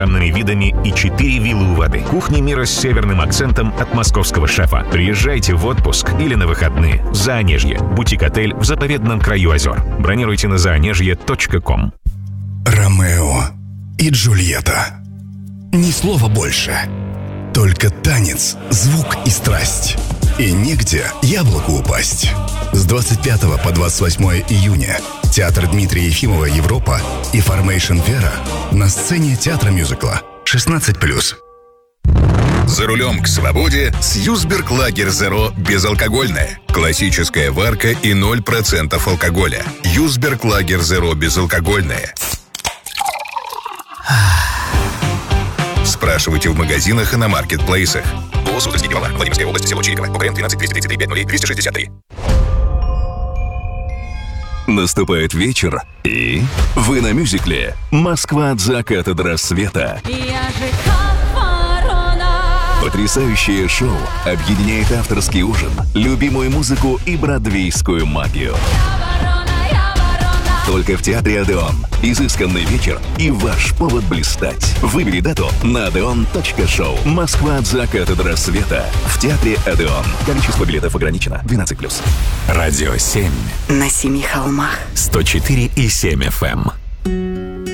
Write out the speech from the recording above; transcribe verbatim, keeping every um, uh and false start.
видами и четыре виллы у воды. Кухня мира с северным акцентом от московского шефа. Приезжайте в отпуск или на выходные. Заонежье. Бутик-отель в заповедном краю озер. Бронируйте на заонежье точка ком. Ромео и Джульетта. Ни слова больше. Только танец, звук и страсть. И негде яблоку упасть. С двадцать пятого по двадцать восьмое июня театр Дмитрия Ефимова «Европа» и Formation Вера на сцене театра мюзикла шестнадцать плюс. За рулем к свободе с Юсберг Лагер Зеро безалкогольное. Классическая варка и ноль процентов алкоголя. Юсберг Лагер Зеро безалкогольное. Спрашивайте в магазинах и на маркетплейсах. ООО «Суздальский пивовар», Владимирская область, село Чириково, УКМ двенадцать двести тридцать три пять ноль двести шестьдесят три. Наступает вечер, и вы на мюзикле «Москва от заката до рассвета». Потрясающее шоу объединяет авторский ужин, любимую музыку и бродвейскую магию. Только в театре Одеон. Изысканный вечер и ваш повод блистать. Выбери дату на одеон точка шоу. Москва от заката до рассвета. В театре Одеон. Количество билетов ограничено. двенадцать плюс. Радио семь. На семи холмах. сто четыре и семь эф эм.